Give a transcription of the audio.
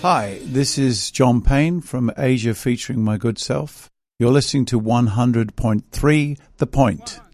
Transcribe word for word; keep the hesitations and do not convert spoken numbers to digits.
Hi, this is John Payne from Asia featuring My Good Self. You're listening to one hundred point three The Point.